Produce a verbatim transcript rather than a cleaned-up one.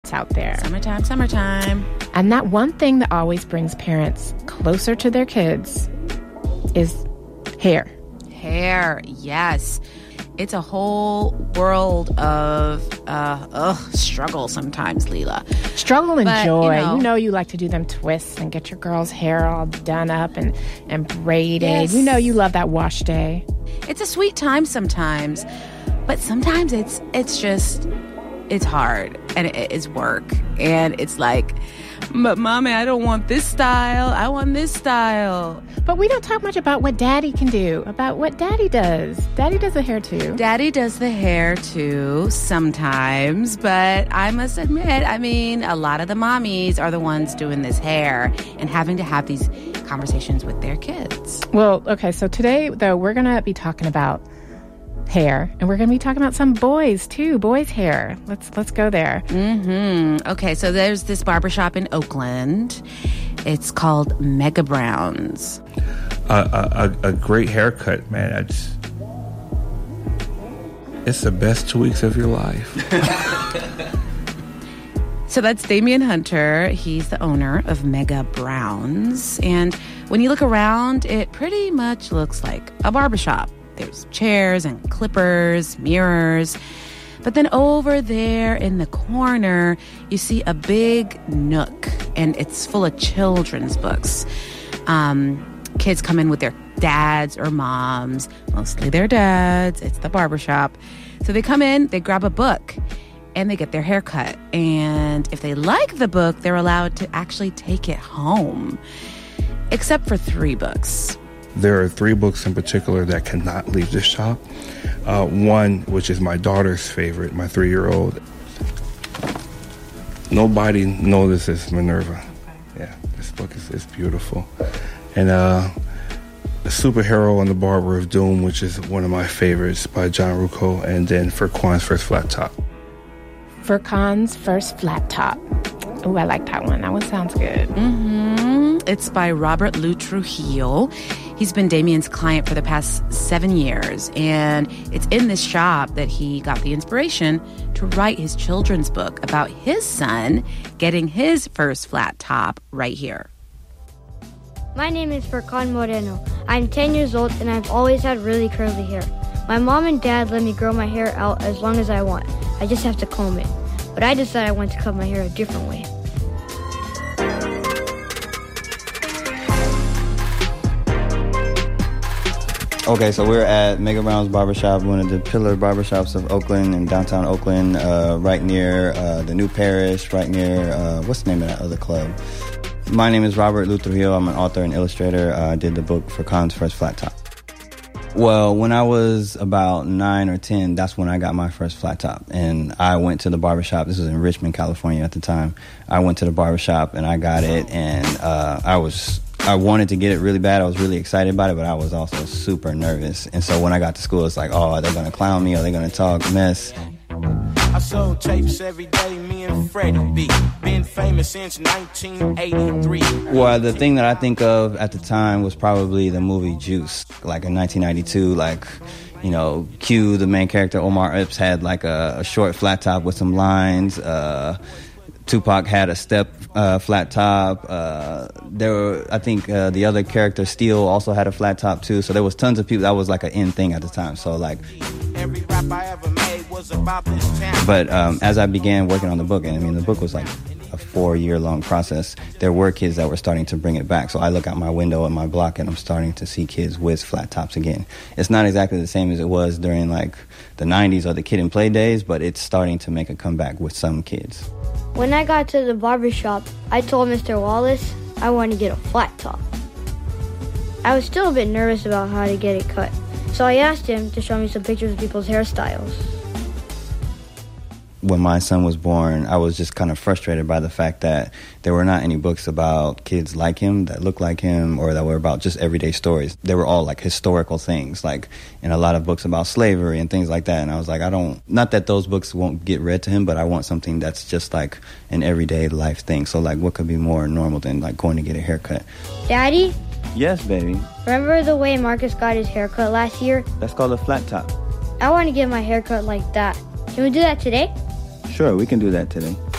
hats out there. Summertime, summertime. And that one thing that always brings parents closer to their kids is hair. Hair, yes. It's a whole world of uh, ugh, struggle sometimes, Leela. Struggle and but, joy. You know, you know you like to do them twists and get your girl's hair all done up and, and braided. Yes. You know you love that wash day. It's a sweet time sometimes, but sometimes it's it's just, it's hard and it is work. And it's like, but mommy, I don't want this style. I want this style. But we don't talk much about what daddy can do, about what daddy does. Daddy does the hair too. Daddy does the hair too sometimes, but I must admit, I mean, a lot of the mommies are the ones doing this hair and having to have these conversations with their kids. Well, okay, so today, though, we're going to be talking about hair, and we're going to be talking about some boys too, boys' hair. Let's let's go there. Mm-hmm. Okay, so there's this barbershop in Oakland. It's called Mega Browns. Uh, a, a great haircut, man. It's, it's the best two weeks of your life. So that's Damian Hunter. He's the owner of Mega Browns. And when you look around, it pretty much looks like a barbershop. There's chairs and clippers, mirrors. But then over there in the corner, you see a big nook, and it's full of children's books. Um, kids come in with their dads or moms, mostly their dads. It's the barbershop. So they come in, they grab a book, and they get their hair cut. And if they like the book, they're allowed to actually take it home, except for three books. There are three books in particular that cannot leave the shop. Uh, one, which is my daughter's favorite, my three-year-old. Nobody notices Minerva. Yeah, this book is, is beautiful. And uh, The Superhero and the Barber of Doom, which is one of my favorites by John Rucco. And then Furquan's First Flat Top. Furquan's First Flat Top. Oh, I like that one. That one sounds good. Mm-hmm. It's by Robert Lou Trujillo. He's been Damian's client for the past seven years, and it's in this shop that he got the inspiration to write his children's book about his son getting his first flat top right here. My name is Furqan Moreno. I'm ten years old, and I've always had really curly hair. My mom and dad let me grow my hair out as long as I want. I just have to comb it. But I decided I want to cut my hair a different way. Okay, so we're at Mega Brown's Barbershop, one of the pillar barbershops of Oakland, in downtown Oakland, uh, right near uh, the New Parish, right near, uh, what's the name of that other club? My name is Robert Lou Trujillo. I'm an author and illustrator. I uh, did the book Furqan's First Flat Top. Well, when I was about nine or ten, that's when I got my first flat top. And I went to the barbershop. This was in Richmond, California at the time. I went to the barbershop and I got it, and uh, I was... I wanted to get it really bad. I was really excited about it, but I was also super nervous. And so when I got to school, it's like, oh, are they going to clown me? Are they going to talk mess? I sold tapes every day, me and Freddie B. Been famous since nineteen eighty-three. Well, the thing that I think of at the time was probably the movie Juice. Like in nineteen ninety-two, like, you know, Q, the main character, Omar Epps, had like a, a short flat top with some lines. Uh, Tupac had a step uh, flat top. Uh, there were, I think, uh, the other character, Steel, also had a flat top too. So there was tons of people. That was like an in thing at the time. So like, every rap I ever made was about this town. But um, as I began working on the book, and I mean, the book was like a four-year-long process. There were kids that were starting to bring it back. So I look out my window at my block, and I'm starting to see kids with flat tops again. It's not exactly the same as it was during like the nineties or the Kid and Play days, but it's starting to make a comeback with some kids. When I got to the barbershop, I told Mister Wallace I wanted to get a flat top. I was still a bit nervous about how to get it cut, so I asked him to show me some pictures of people's hairstyles. When my son was born, I was just kind of frustrated by the fact that there were not any books about kids like him, that looked like him, or that were about just everyday stories. They were all like historical things, like in a lot of books about slavery and things like that. And I was like, I don't, not that those books won't get read to him, but I want something that's just like an everyday life thing. So like, what could be more normal than like going to get a haircut? Daddy? Yes, baby. Remember the way Marcus got his haircut last year? That's called a flat top. I want to get my haircut like that. Can we do that today? Sure, we can do that today.